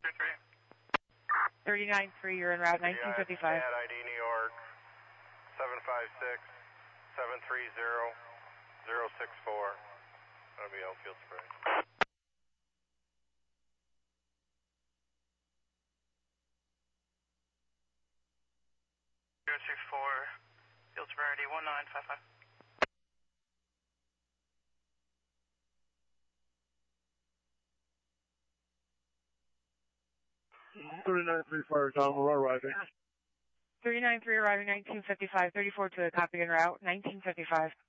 39-3, you're en route, 1955. ID New York, 756-730-064. That'll be Elmfield Springs. 064, Field Severity 1955. 39-3 fire Tom, we're arriving. 39-3 arriving, 1955, 34 to a copy en route, 1955.